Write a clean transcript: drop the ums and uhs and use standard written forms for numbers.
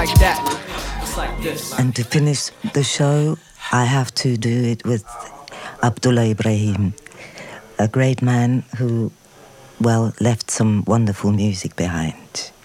like that. It's like this. And to finish the show, I have to do it with Abdullah Ibrahim, a great man who, well, left some wonderful music behind.